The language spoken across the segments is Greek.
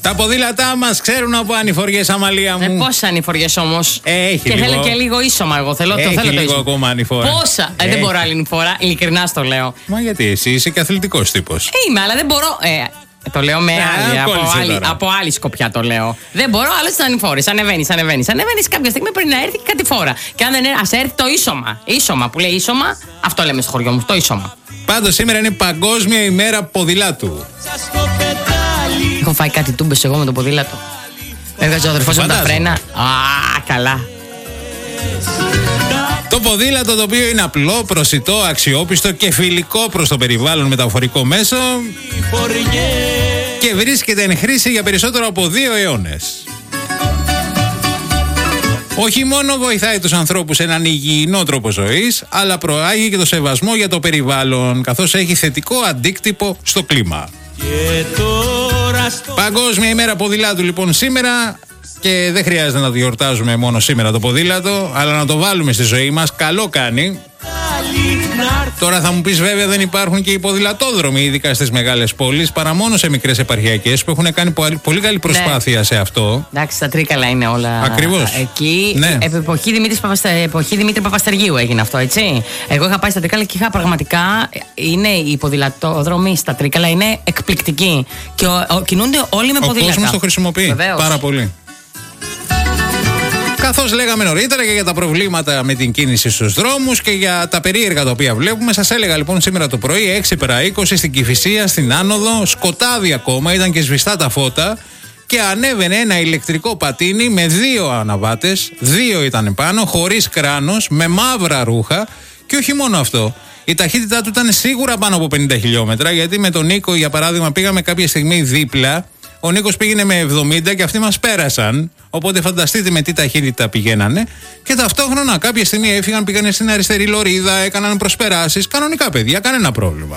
Τα ποδήλατά μας ξέρουν από ανηφοριές, Αμαλία μου. Πόσες ανηφοριές όμως? Έχει και λίγο. θέλω και λίγο ίσωμα. Εγώ θέλω Έχει το θέλω λίγο το ακόμα ανηφορά. Πόσα? Δεν μπορώ άλλη ανηφορά. Ειλικρινά στο λέω. Μα γιατί εσύ είσαι και αθλητικός τύπος. Είμαι, αλλά δεν μπορώ. Το λέω με από άλλη σκοπιά το λέω. Δεν μπορώ άλλε τι ανηφόρες. Ανεβαίνει. Κάποια στιγμή πρέπει να έρθει και κάτι φορά. Και αν δεν έρθει, ας έρθει το ίσωμα. Ίσωμα που λέει ίσωμα, αυτό λέμε στο χωριό μου. Το ίσωμα. Πάντως σήμερα είναι Παγκόσμια ημέρα ποδηλάτου. Έχω φάει κάτι τούμπες εγώ με το ποδήλατο. Έβγαζε ο αδερφός μου τα φρένα. Α, καλά. Το ποδήλατο, το οποίο είναι απλό, προσιτό, αξιόπιστο και φιλικό προς το περιβάλλον μεταφορικό μέσο και βρίσκεται εν χρήση για περισσότερο από 2 αιώνες. Όχι μόνο βοηθάει τους ανθρώπους σε έναν υγιεινό τρόπο ζωής, αλλά προάγει και το σεβασμό για το περιβάλλον, καθώς έχει θετικό αντίκτυπο στο κλίμα. Παγκόσμια ημέρα ποδηλάτου λοιπόν σήμερα. Και δεν χρειάζεται να το γιορτάζουμε μόνο σήμερα το ποδήλατο, αλλά να το βάλουμε στη ζωή μας. Καλό κάνει. Τώρα θα μου πεις, βέβαια δεν υπάρχουν και οι ποδηλατόδρομοι, ειδικά στις μεγάλες πόλεις, παρά μόνο σε μικρές επαρχιακές που έχουν κάνει πολύ καλή προσπάθεια σε αυτό. Εντάξει, τα Τρίκαλα είναι όλα. Ακριβώς. Εκεί. Ναι. Εποχή Δημήτρη Παπαστεργίου έγινε αυτό, έτσι. Εγώ είχα πάει στα Τρίκαλα και είχα πραγματικά. Είναι οι ποδηλατόδρομοι στα Τρίκαλα είναι εκπληκτικοί. Και κινούνται όλοι με ποδήλατα. Ο κόσμος το χρησιμοποιεί. Βεβαίως. Πάρα πολύ. Καθώς λέγαμε νωρίτερα και για τα προβλήματα με την κίνηση στους δρόμους και για τα περίεργα τα οποία βλέπουμε, σας έλεγα λοιπόν σήμερα το πρωί 6 παρά 20 στην Κηφισία, στην Άνοδο, σκοτάδι ακόμα, ήταν και σβηστά τα φώτα και ανέβαινε ένα ηλεκτρικό πατίνι με 2 αναβάτες, 2 ήταν πάνω, χωρίς κράνος, με μαύρα ρούχα και όχι μόνο αυτό. Η ταχύτητά του ήταν σίγουρα πάνω από 50 χιλιόμετρα, γιατί με τον Νίκο για παράδειγμα πήγαμε κάποια στιγμή δίπλα. Ο Νίκος πήγαινε με 70 και αυτοί μας πέρασαν. Οπότε φανταστείτε με τι ταχύτητα πηγαίνανε. Και ταυτόχρονα κάποια στιγμή έφυγαν, πήγανε στην αριστερή λωρίδα, έκαναν προσπεράσεις. Κανονικά παιδιά, κανένα πρόβλημα.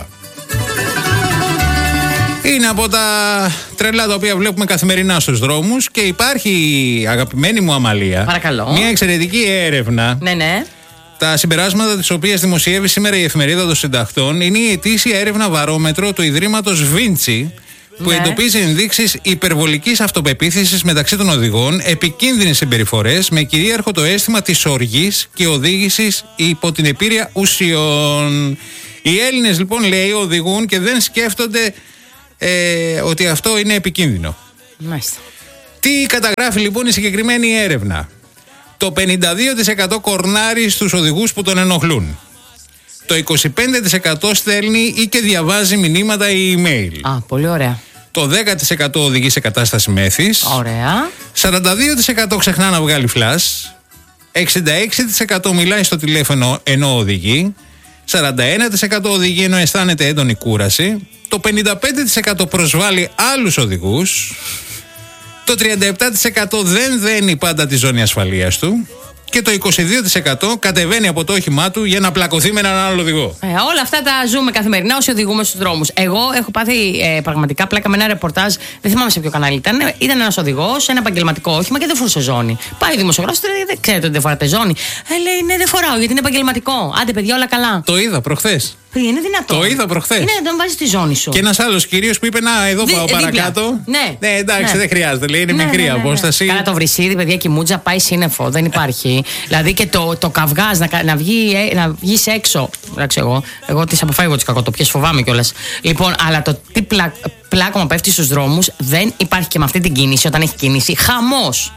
Είναι από τα τρελά τα οποία βλέπουμε καθημερινά στους δρόμους. Και υπάρχει, αγαπημένη μου Αμαλία, παρακαλώ, μια εξαιρετική έρευνα. Ναι. Τα συμπεράσματα της οποίας δημοσιεύει σήμερα η Εφημερίδα των Συντακτών είναι η ετήσια έρευνα βαρόμετρο του Ιδρύματος Βίντσι, που εντοπίζει ενδείξεις υπερβολικής αυτοπεποίθησης μεταξύ των οδηγών, επικίνδυνες συμπεριφορές με κυρίαρχο το αίσθημα της οργής και οδήγησης υπό την επίρρεια ουσιών. Οι Έλληνες λοιπόν, λέει, οδηγούν και δεν σκέφτονται ότι αυτό είναι επικίνδυνο. Μάλιστα. Τι καταγράφει λοιπόν η συγκεκριμένη έρευνα? Το 52% κορνάρει στους οδηγούς που τον ενοχλούν. Το 25% στέλνει ή και διαβάζει μηνύματα ή email. Α, πολύ ωραία. Το 10% οδηγεί σε κατάσταση μέθης. Ωραία. 42% ξεχνά να βγάλει φλας. 66% μιλάει στο τηλέφωνο ενώ οδηγεί. 41% οδηγεί ενώ αισθάνεται έντονη κούραση. Το 55% προσβάλλει άλλους οδηγούς. Το 37% δεν δένει πάντα τη ζώνη ασφαλείας του. Και το 22% κατεβαίνει από το όχημά του για να πλακωθεί με έναν άλλο οδηγό. Όλα αυτά τα ζούμε καθημερινά όσοι οδηγούμε στους δρόμους. Εγώ έχω πάθει πραγματικά πλάκα με ένα ρεπορτάζ, δεν θυμάμαι σε ποιο κανάλι ήταν. Ήταν ένας οδηγός σε ένα επαγγελματικό όχημα και δεν φορούσε ζώνη. Πάει ο δημοσιογράφος, δεν ξέρετε ότι δεν φοράτε ζώνη. Λέει ναι, δεν φοράω γιατί είναι επαγγελματικό. Άντε, παιδιά, όλα καλά. Το είδα προχθές. Είναι δυνατό. Το είδα προχθές. Είναι να τον βάζεις στη ζώνη σου. Και ένας άλλος κυρίως που είπε: να, εδώ πάω παρακάτω. Ναι, εντάξει, δεν χρειάζεται. Λέει: είναι μικρή απόσταση. Καλά, το βρυσίδι, παιδιά, και η μούτζα πάει σύννεφο. Δεν υπάρχει. Δηλαδή και το καυγάς να βγεις έξω. Εντάξει, εγώ τις αποφεύγω τις κακοτοπιές, φοβάμαι κιόλας. Λοιπόν, αλλά το τι πλάκωμα πέφτει στους δρόμους δεν υπάρχει και με αυτή την κίνηση. Όταν έχει κίνηση, χαμός.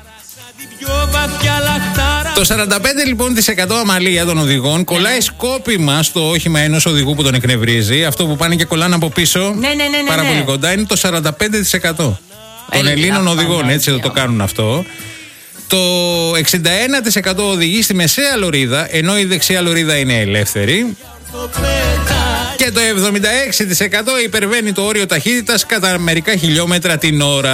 Το 45% λοιπόν Αμαλία των οδηγών κολλάει σκόπιμα στο όχημα ενός οδηγού που τον εκνευρίζει. Αυτό που πάνε και κολλάνε από πίσω πάρα πολύ κοντά είναι το 45% των Ελλήνων οδηγών. Έτσι το κάνουν αυτό. Το 61% οδηγεί στη μεσαία λωρίδα, ενώ η δεξιά λωρίδα είναι ελεύθερη. Και το 76% υπερβαίνει το όριο ταχύτητας κατά μερικά χιλιόμετρα την ώρα.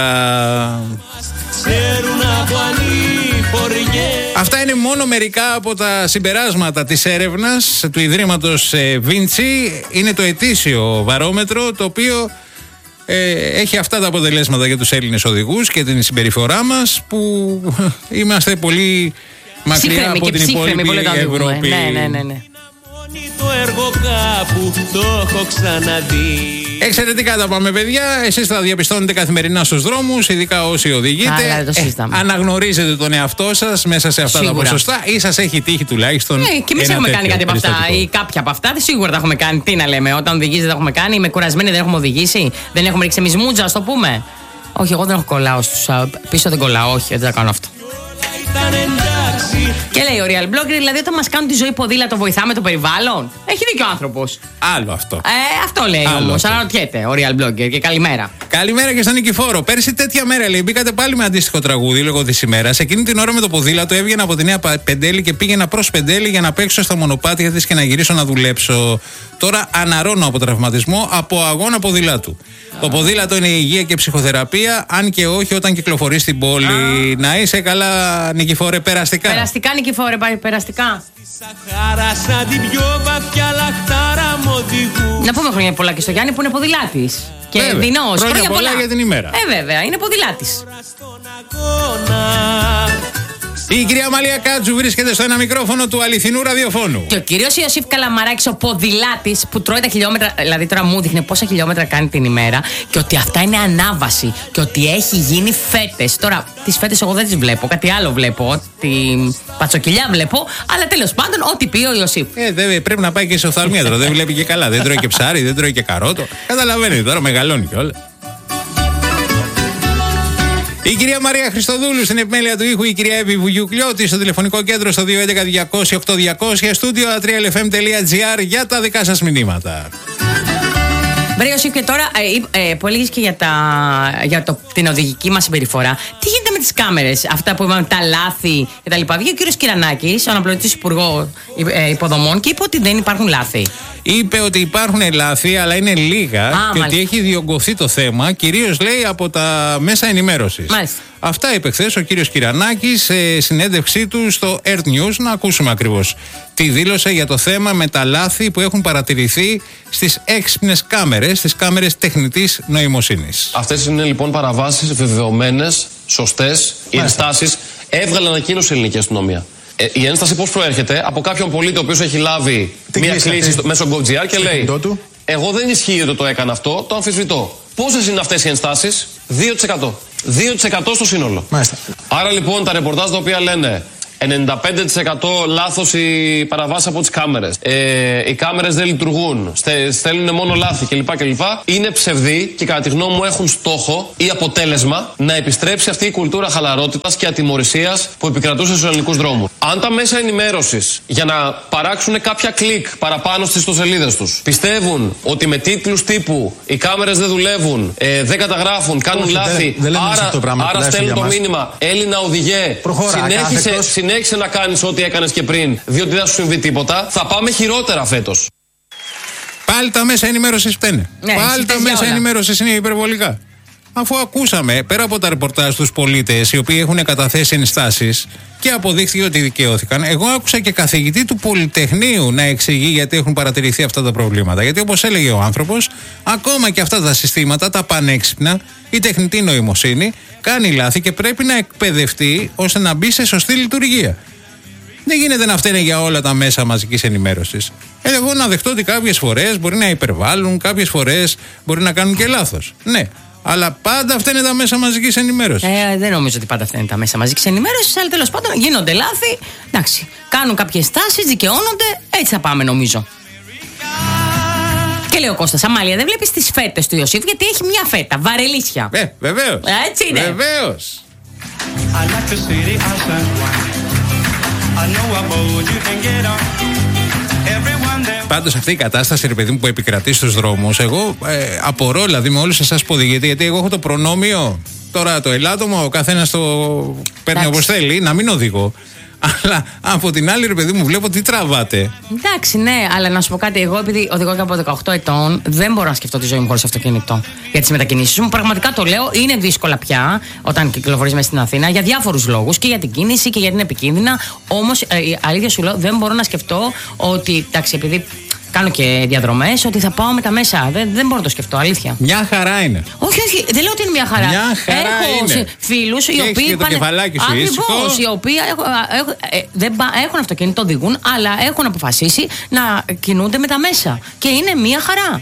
Αυτά είναι μόνο μερικά από τα συμπεράσματα της έρευνας του Ιδρύματος Βίντσι. Είναι το ετήσιο βαρόμετρο, το οποίο έχει αυτά τα αποτελέσματα για τους Έλληνες οδηγούς και την συμπεριφορά μας, που είμαστε πολύ μακριά από την υπόλοιπη Ευρώπη. Ναι. έργο κάπου το έχω ξαναδεί. Εξαιρετικά τα πάμε, παιδιά. Εσείς τα διαπιστώνετε καθημερινά στους δρόμους, ειδικά όσοι οδηγείτε. Αναγνωρίζετε τον εαυτό σας μέσα σε αυτά τα ποσοστά, ή σας έχει τύχει τουλάχιστον. Και εμείς έχουμε κάνει κάτι από αυτά, ή κάποια από αυτά. Σίγουρα τα έχουμε κάνει. Τι να λέμε, όταν οδηγίζετε τα έχουμε κάνει. Είμαι κουρασμένη, δεν έχουμε οδηγήσει. Δεν έχουμε ρίξει εμείς μούτζα, α το πούμε. Όχι, εγώ δεν έχω κολλάω στους πίσω, δεν κολλάω. Όχι, δεν θα κάνω αυτό. Και λέει ο Real Blogger, δηλαδή όταν μας κάνουν τη ζωή ποδήλατο βοηθάμε το περιβάλλον. Έχει δίκιο ο άνθρωπος. Άλλο αυτό. Αυτό λέει όμως. Αναρωτιέται ο Real Blogger και καλημέρα. Καλημέρα και στον Νικηφόρο. Πέρσι τέτοια μέρα λέει μπήκατε πάλι με αντίστοιχο τραγούδι λόγω της ημέρας. Εκείνη την ώρα με το ποδήλατο έβγαινα από τη Νέα Πεντέλη και πήγαινα προς Πεντέλη για να παίξω στα μονοπάτια της και να γυρίσω να δουλέψω. Τώρα αναρώνω από τραυματισμό από αγώνα ποδηλάτου. Το ποδήλατο είναι υγεία και ψυχοθεραπεία, αν και όχι όταν κυκλοφορεί στην πόλη. Να είσαι καλά, Νικηφόρε, περαστικά. Περαστικά, Νικηφόρε, περαστικά. Να πούμε χρόνια πολλά και στο Γιάννη που είναι ποδηλάτης. Και δεινός. Χρόνια πολλά για την ημέρα. Βέβαια, είναι ποδηλάτης. Η κυρία Μαλία Κάτσου βρίσκεται στο ένα μικρόφωνο του αληθινού ραδιοφώνου. Και ο κύριος Ιωσήφ Καλαμαράκης, ο ποδηλάτης που τρώει τα χιλιόμετρα, δηλαδή τώρα μου δείχνει πόσα χιλιόμετρα κάνει την ημέρα και ότι αυτά είναι ανάβαση και ότι έχει γίνει φέτες. Τώρα, τις φέτες εγώ δεν τις βλέπω, κάτι άλλο βλέπω, τη πατσοκυλιά βλέπω, αλλά τέλος πάντων, ό,τι πει ο Ιωσήφ. Πρέπει να πάει και σε οφθαλμίατρο, δεν βλέπει και καλά. Δεν τρώει και ψάρι, δεν τρώει και καρότο. Καταλαβαίνετε τώρα, μεγαλώνει κιόλα. Η κυρία Μαρία Χριστοδούλου στην επιμέλεια του ήχου, η κυρία Εύη Βουγιουκλιώτη στο τηλεφωνικό κέντρο στο 211-200-8200, studio atrialfm.gr για τα δικά σας μηνύματα. Βρέωσή και τώρα που έλεγες και για την οδηγική μας συμπεριφορά, τι γίνεται με τις κάμερες, αυτά που είπαμε, τα λάθη κτλ. Βγήκε ο κύριος Κυρανάκης, ο αναπληρωτής υπουργό υποδομών, και είπε ότι δεν υπάρχουν λάθη. Είπε ότι υπάρχουν λάθη, αλλά είναι λίγα και ότι έχει διωγγωθεί το θέμα, κυρίως λέει από τα μέσα ενημέρωσης. Μάλιστα. Αυτά είπε χθες ο κύριος Κυρανάκης σε συνέντευξή του στο Earth News. Να ακούσουμε ακριβώς τι δήλωσε για το θέμα με τα λάθη που έχουν παρατηρηθεί στις έξυπνες κάμερες, στις κάμερες τεχνητής νοημοσύνης. Αυτές είναι λοιπόν παραβάσεις βεβαιωμένες, σωστές. Οι ενστάσεις έβγαλε ανακοίνωση η ελληνική αστυνομία. Η ένσταση πώς προέρχεται? Από κάποιον πολίτη ο οποίος έχει λάβει μια κλήση μέσω GoGR και λέει: εγώ δεν ισχύει ότι το έκανα αυτό, το αμφισβητώ. Πόσες είναι αυτές οι ενστάσεις? 2%. 2% στο σύνολο. Μάλιστα. Άρα λοιπόν τα ρεπορτάζ τα οποία λένε 95% λάθος οι παραβάσεις από τις κάμερες, οι κάμερες δεν λειτουργούν, στέλνουν μόνο λάθη κλπ. Είναι ψευδή και κατά τη γνώμη μου έχουν στόχο ή αποτέλεσμα να επιστρέψει αυτή η κουλτούρα χαλαρότητας και ατιμωρησίας που επικρατούσε στους ελληνικούς δρόμους. Αν τα μέσα ενημέρωσης για να παράξουν κάποια κλικ παραπάνω στις ιστοσελίδες τους πιστεύουν ότι με τίτλους τύπου οι κάμερες δεν δουλεύουν, δεν καταγράφουν, κάνουν λάθη, άρα στέλνουν το μήνυμα Έλληνα οδηγέ, συνέχισε να κάνεις ό,τι έκανες και πριν, διότι δεν σου συμβεί τίποτα, θα πάμε χειρότερα φέτος. Πάλι τα μέσα ενημέρωσης φταίνε. Πάλι τα μέσα ενημέρωσης είναι υπερβολικά. Αφού ακούσαμε πέρα από τα ρεπορτάζ τους πολίτες οι οποίοι έχουν καταθέσει ενστάσεις και αποδείχθηκε ότι δικαιώθηκαν, εγώ άκουσα και καθηγητή του Πολυτεχνείου να εξηγεί γιατί έχουν παρατηρηθεί αυτά τα προβλήματα. Γιατί όπως έλεγε ο άνθρωπος, ακόμα και αυτά τα συστήματα, τα πανέξυπνα, η τεχνητή νοημοσύνη κάνει λάθη και πρέπει να εκπαιδευτεί ώστε να μπει σε σωστή λειτουργία. Δεν γίνεται να φταίνε για όλα τα μέσα μαζικής ενημέρωσης. Εγώ να δεχτώ ότι κάποιες φορές μπορεί να υπερβάλλουν, κάποιες φορές μπορεί να κάνουν και λάθος. Ναι. Αλλά πάντα φταίνε τα μέσα μαζικής ενημέρωσης. Δεν νομίζω ότι πάντα φταίνε τα μέσα μαζικής ενημέρωσης, αλλά τέλος πάντων γίνονται λάθη. Εντάξει, κάνουν κάποιες τάσεις, δικαιώνονται. Έτσι θα πάμε, νομίζω. Και λέει ο Κώστας, Αμάλια, δεν βλέπεις τις φέτες του Ιωσήφ, γιατί έχει μια φέτα, βαρελίσια. Βεβαίως. Έτσι είναι. Βεβαίως. Πάντως αυτή η κατάσταση, ρε παιδί μου, που επικρατεί στους δρόμους, εγώ απορώ δηλαδή με όλους εσάς που οδηγείτε, γιατί εγώ έχω το προνόμιο, τώρα το ελάττωμα, ο καθένας το παίρνει όπως θέλει, να μην οδηγώ. Αλλά από την άλλη, ρε παιδί μου, βλέπω τι τραβάτε. Εντάξει, ναι, αλλά να σου πω κάτι. Εγώ, επειδή οδηγώ και από 18 ετών, δεν μπορώ να σκεφτώ τη ζωή μου χωρίς αυτοκίνητο. Για τις μετακινήσεις μου, πραγματικά το λέω, είναι δύσκολα πια όταν κυκλοφορείς μέσα στην Αθήνα για διάφορους λόγους, και για την κίνηση και γιατί είναι επικίνδυνα. Όμως, αλήθεια σου λέω, δεν μπορώ να σκεφτώ ότι, εντάξει, επειδή κάνω και διαδρομές, ότι θα πάω με τα μέσα. Δεν μπορώ να το σκεφτώ, αλήθεια. Μια χαρά είναι. Όχι, δεν λέω ότι είναι μια χαρά. Μια χαρά έχω φίλους οι οποίοι. Και το κεφαλάκι σου Ακριβώς, οι οποίοι έχουν αυτοκίνητο, οδηγούν, αλλά έχουν αποφασίσει να κινούνται με τα μέσα. Και είναι μια χαρά.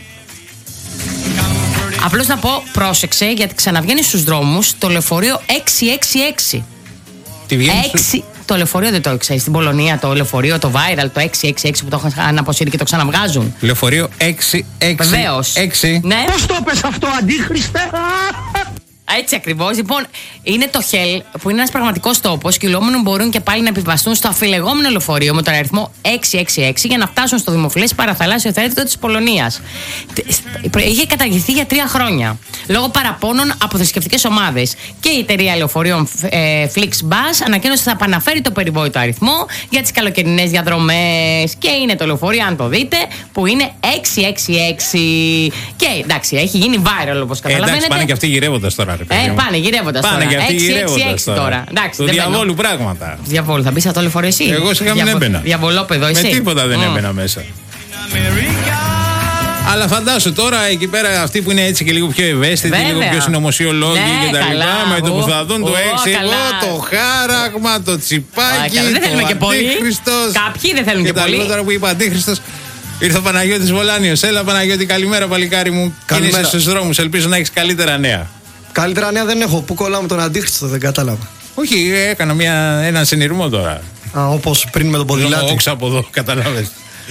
Απλώς να πω, πρόσεξε, γιατί ξαναβγαίνει στους δρόμους το λεωφορείο 666. Τι βγαίνει? Το λεωφορείο δεν το ξέρει. Στην Πολωνία το λεωφορείο, το viral, το 666 που το είχαν αποσύρει και το ξαναβγάζουν. Λεωφορείο 666. Βεβαίως. 6. Ναι. Πώς το πες αυτό, αντίχριστε? Έτσι ακριβώς. Λοιπόν, είναι το Hell, που είναι ένας πραγματικός τόπος. Κυλόμενοι μπορούν και πάλι να επιβαστούν στο αφιλεγόμενο λεωφορείο με τον αριθμό 666 για να φτάσουν στο δημοφιλές παραθαλάσσιο θέρετρο της Πολωνίας. Είχε καταργηθεί για 3 χρόνια λόγω παραπώνων από θρησκευτικές ομάδες. Και η εταιρεία λεωφορείων Flixbus ανακοίνωσε ότι θα επαναφέρει το περιβόητο αριθμό για τις καλοκαιρινές διαδρομές. Και είναι το λεωφορείο, αν το δείτε, που είναι 666. Και εντάξει, έχει γίνει viral, όπως καταλαβαίνετε. Εντάξει, πάνε και αυτοί γυρεύοντας τώρα. Πάνε γυρεύοντας τώρα. Πάνε και αυτοί γυρεύοντας τώρα. Εντάξει, του διαβόλου πράγματα. Διαβόλου, θα μπει σε αυτό το λεωφορείο εσύ? Εγώ σιγά μην έμπαινα. Διαβολόπεδο εσύ? Με τίποτα δεν έμπαινα μέσα. Αλλά φαντάσου τώρα εκεί πέρα αυτοί που είναι έτσι και λίγο πιο ευαίσθητοι, λίγο πιο συνωμοσιολόγοι κτλ. Με το που θα δουν το 6, εγώ το χάραγμα, το τσιπάκι, το Αντίχριστος. Κάποιοι δεν θέλουν και πολύ. Τώρα που είπα Αντίχριστος, ήρθε ο Παναγιώτης Βολάνιος. Έλα Παναγιώτη, καλημέρα παλικάρι μου. Κίνησε στους δρόμους, ελπίζω να έχεις καλύτερα νέα. Καλύτερα νέα δεν έχω. Πού κολλάμε τον Αντίχριστο, δεν κατάλαβα. Όχι, έκανα έναν συνειρμό τώρα. Όπως πριν με τον ποδηλάτη. Όξα από εδώ, καταλάβες.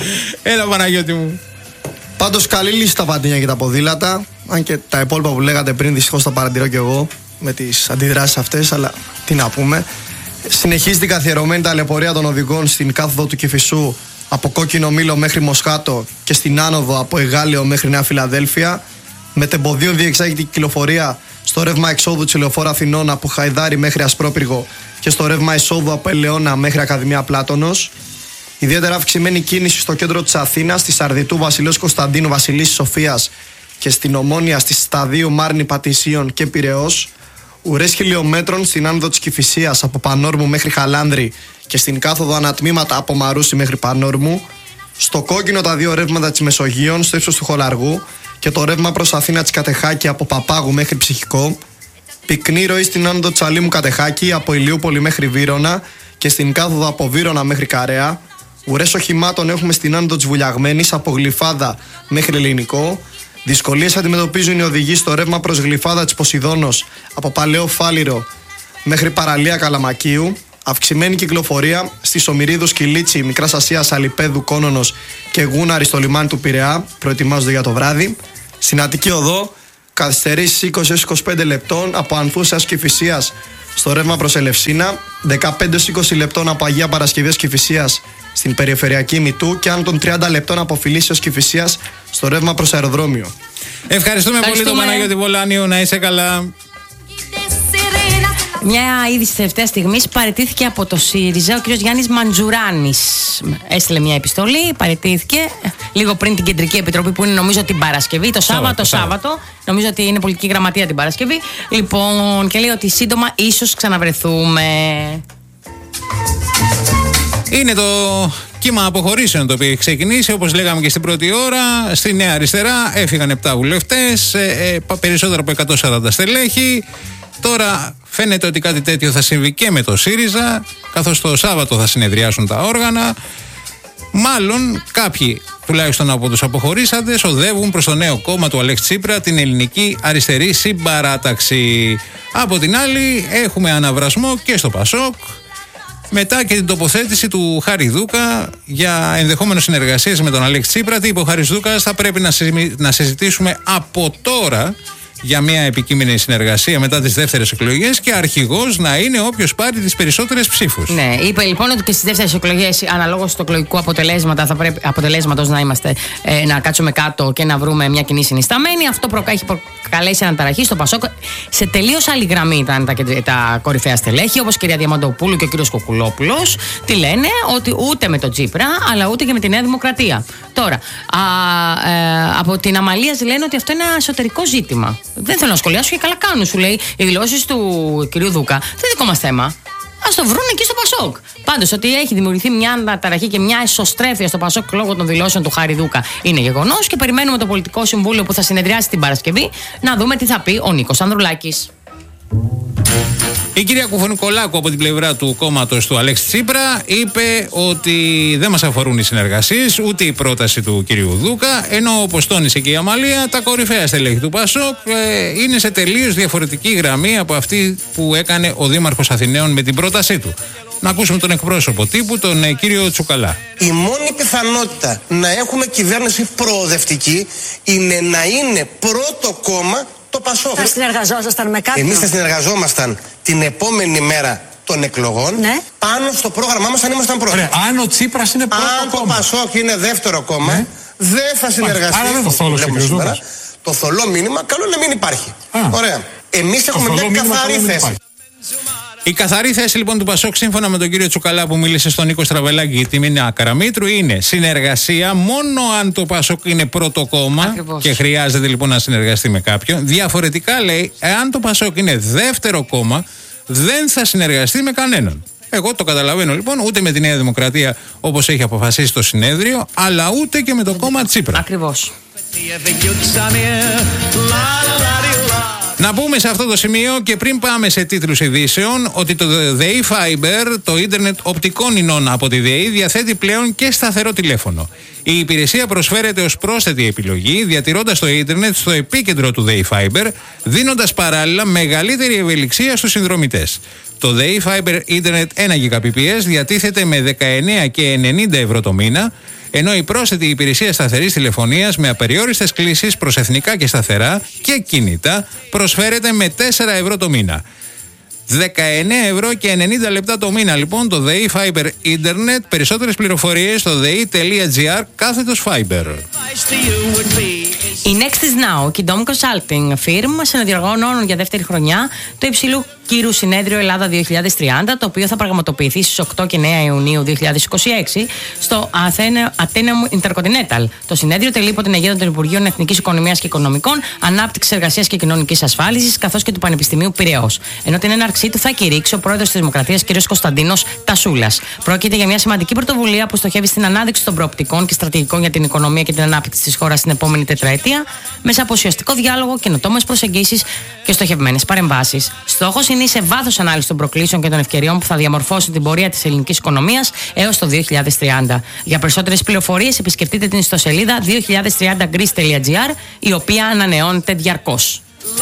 Έλα Παναγιώτη μου. Πάντως καλή λύση τα Παντίνια και τα ποδήλατα. Αν και τα υπόλοιπα που λέγατε πριν, δυστυχώς τα παρατηρώ και εγώ με τις αντιδράσεις αυτές, αλλά τι να πούμε. Συνεχίζει η καθιερωμένη ταλαιπωρία των οδηγών στην κάθοδο του Κηφισού από Κόκκινο Μήλο μέχρι Μοσχάτο και στην άνοδο από Εγάλεο μέχρι Νέα Φιλαδέλφια. Με τεμποδίων διεξάγεται η κυκλοφορία στο ρεύμα εξόδου της Λεωφόρου Αθηνών από Χαϊδάρι μέχρι Ασπρόπυργο και στο ρεύμα εισόδου από Ελαιώνα μέχρι Ακαδημία Πλάτωνος. Ιδιαίτερα αυξημένη κίνηση στο κέντρο της Αθήνας, στη Σαρδιτού Βασιλέως Κωνσταντίνου Βασιλίσσης Σοφίας και στην Ομόνια, στη Σταδίου Μάρνη Πατησίων και Πειραιώς. Ουρές χιλιόμετρων στην άνοδο της Κηφισίας από Πανόρμου μέχρι Χαλάνδρη και στην κάθοδο ανατμήματα από Μαρούσι μέχρι Πανόρμου. Στο κόκκινο τα 2 ρεύματα της Μεσογείων στο ύψος του Χολαργού και το ρεύμα προς Αθήνα της Κατεχάκη από Παπάγου μέχρι Ψυχικό. Πυκνή ροή στην άνοδο της Αλήμου Κατεχάκη από Ηλιούπολη μέχρι Βύρωνα και στην κάθοδο από Βύρωνα μέχρι Καρέα. Ουρές οχημάτων έχουμε στην άνοδο της Βουλιαγμένης από Γλυφάδα μέχρι Ελληνικό. Δυσκολίες αντιμετωπίζουν οι οδηγοί στο ρεύμα προς Γλυφάδα της Ποσειδώνος από Παλαιό Φάληρο μέχρι Παραλία Καλαμακίου. Αυξημένη κυκλοφορία στις Ομηρίδους Κιλίτσι, Μικράς Ασίας, Αλιπέδου, Κόνονος και Γούναρη στο λιμάνι του Πειραιά. Προετοιμάζονται για το βράδυ. Στην Αττική Οδό, καθυστερήσεις 20-25 λεπτών από Ανθούς έως Κηφισίας στο ρεύμα προς Ελευσίνα. 15-20 λεπτών από Αγία Παρασκευής Κηφισίας στην περιφερειακή Μητού και άνω των 30 λεπτών από Φιλίσσιος Κηφισίας στο ρεύμα προς αεροδρόμιο. Ευχαριστούμε πολύ τον Παναγιώτη Βολάνιο, να είσαι καλά. Μια είδηση της τελευταίας στιγμής, παραιτήθηκε από το ΣΥΡΙΖΑ ο κ. Γιάννης Μαντζουράνης. Έστειλε μια επιστολή, παραιτήθηκε λίγο πριν την Κεντρική Επιτροπή που είναι νομίζω την Παρασκευή, το Σάββατο. Νομίζω ότι είναι πολιτική γραμματεία την Παρασκευή. Λοιπόν, και λέει ότι σύντομα ίσως ξαναβρεθούμε. Είναι το κύμα αποχωρήσεων το οποίο έχει ξεκινήσει, όπως λέγαμε και στην πρώτη ώρα. Στη Νέα Αριστερά έφυγαν 7 βουλευτές, περισσότερο από 140 στελέχη. Τώρα φαίνεται ότι κάτι τέτοιο θα συμβεί και με το ΣΥΡΙΖΑ, καθώς το Σάββατο θα συνεδριάσουν τα όργανα. Μάλλον κάποιοι, τουλάχιστον από τους αποχωρήσαντες, οδεύουν προς το νέο κόμμα του Αλέξη Τσίπρα, την Ελληνική Αριστερή Συμπαράταξη. Από την άλλη έχουμε αναβρασμό και στο ΠΑΣΟΚ, μετά και την τοποθέτηση του Χάρη Δούκα για ενδεχόμενες συνεργασίες με τον Αλέξη Τσίπρα. Τι είπε ο Χάρης Δούκας? Θα πρέπει να συζητήσουμε από τώρα για μια επικείμενη συνεργασία μετά τις δεύτερες εκλογές και αρχηγός να είναι όποιος πάρει τις περισσότερες ψήφους. Ναι, είπε λοιπόν ότι και στις δεύτερες εκλογές, αναλόγως του εκλογικού αποτελέσματος, να είμαστε, να κάτσουμε κάτω και να βρούμε μια κοινή συνισταμένη. Αυτό έχει προκαλέσει αναταραχή στο ΠΑΣΟΚ. Σε τελείως άλλη γραμμή ήταν τα κορυφαία στελέχη, όπως η κυρία Διαμαντοπούλου και ο κύριος Κοκουλόπουλος. Τι λένε? Ότι ούτε με τον Τσίπρα, αλλά ούτε και με τη Νέα Δημοκρατία. Τώρα, από την Αμαλίας λένε ότι αυτό είναι ένα εσωτερικό ζήτημα. Δεν θέλω να σχολιάσω και καλά κάνουν, σου λέει. Οι δηλώσεις του κυρίου Δούκα δεν είναι δικό μας θέμα. ας το βρουν εκεί στο Πασόκ. Πάντως, ότι έχει δημιουργηθεί μια αναταραχή και μια εσωστρέφεια στο Πασόκ λόγω των δηλώσεων του Χαριδούκα είναι γεγονός και περιμένουμε το Πολιτικό Συμβούλιο που θα συνεδριάσει την Παρασκευή να δούμε τι θα πει ο Νίκος Ανδρουλάκης. Η κυρία Κουφονικολάκου από την πλευρά του κόμματος του Αλέξη Τσίπρα είπε ότι δεν μας αφορούν οι συνεργασίες ούτε η πρόταση του κυρίου Δούκα, ενώ όπως τόνισε και η Αμαλία, τα κορυφαία στελέχη του Πασόκ είναι σε τελείως διαφορετική γραμμή από αυτή που έκανε ο Δήμαρχος Αθηναίων με την πρότασή του. Να ακούσουμε τον εκπρόσωπο τύπου, τον κύριο Τσουκαλά. Η μόνη πιθανότητα να έχουμε κυβέρνηση προοδευτική είναι να είναι πρώτο κόμμα το Πασόκ. Θα συνεργαζόσασταν με κάποιον? Εμείς θα συνεργαζόμασταν την επόμενη μέρα των εκλογών, ναι, πάνω στο πρόγραμμά μας αν ήμασταν πρώτοι. Αν ο Τσίπρας είναι πρώτο κόμμα. Αν το Πασόκ είναι δεύτερο κόμμα, ναι, δεν θα συνεργαστεί. Άρα δεν το θόλωσε. Το θολό μήνυμα καλό να μην υπάρχει. Ωραία. Εμείς έχουμε μια καθαρή θέση. Η καθαρή θέση λοιπόν του Πασόκ, σύμφωνα με τον κύριο Τσουκαλά που μίλησε στον Νίκο Στραβελάκη για τη Μίνα Καραμήτρου, είναι συνεργασία μόνο αν το Πασόκ είναι πρώτο κόμμα. Ακριβώς. Και χρειάζεται λοιπόν να συνεργαστεί με κάποιον. Διαφορετικά λέει, εάν το Πασόκ είναι δεύτερο κόμμα, δεν θα συνεργαστεί με κανέναν. Εγώ το καταλαβαίνω λοιπόν, ούτε με τη Νέα Δημοκρατία όπως έχει αποφασίσει το συνέδριο, αλλά ούτε και με το κόμμα Τσίπρα. Ακριβώς. Να πούμε σε αυτό το σημείο και πριν πάμε σε τίτλους ειδήσεων ότι το ΔΕΗ Fiber, το ίντερνετ οπτικών ινών από τη ΔΕΗ, διαθέτει πλέον και σταθερό τηλέφωνο. Η υπηρεσία προσφέρεται ως πρόσθετη επιλογή, διατηρώντας το ίντερνετ στο επίκεντρο του ΔΕΗ Fiber, δίνοντας παράλληλα μεγαλύτερη ευελιξία στους συνδρομητές. Το ΔΕΗ Fiber Internet 1 Gbps διατίθεται με 19 και 90 ευρώ το μήνα, ενώ η πρόσθετη υπηρεσία σταθερής τηλεφωνίας με απεριόριστες κλήσεις προς εθνικά και σταθερά και κινητά προσφέρεται με 4 ευρώ το μήνα. 19 ευρώ και 90 λεπτά το μήνα λοιπόν το ΔΕΗ Fiber Internet. Περισσότερες πληροφορίες στο dei.gr/Fiber. Η Next is Now και η Dom Consulting Firm συνδιοργανώνουν για δεύτερη χρονιά το υψηλού κύρου συνέδριο Ελλάδα 2030, το οποίο θα πραγματοποιηθεί στις 8 και 9 Ιουνίου 2026 στο Atheneum Intercontinental. Το συνέδριο τελεί υπό την αιγίδα των Υπουργείων Εθνικής Οικονομίας και Οικονομικών, Ανάπτυξης, Εργασίας και Κοινωνικής Ασφάλισης, καθώς και του Πανεπιστημίου Πειραιώς. Ενώ την έναρξή του θα κηρύξει ο πρόεδρος της Δημοκρατίας, κ. Κωνσταντίνος Τασούλας. Πρόκειται για μια σημαντική πρωτοβουλία που στοχεύει στην ανάδειξη των προοπτικών και στρατηγικών για την οικονομία και την ανάπτυξη της χώρας στην επόμενη τετραετία, μέσα από ουσιαστικό διάλογο, καινοτόμες προσεγγίσεις και στοχευμένες παρεμβάσεις. Στόχος είναι η σε βάθος ανάλυση των προκλήσεων και των ευκαιριών που θα διαμορφώσουν την πορεία της ελληνικής οικονομίας έως το 2030. Για περισσότερες πληροφορίες επισκεφτείτε την ιστοσελίδα 2030greece.gr, η οποία ανανεώνεται διαρκώς.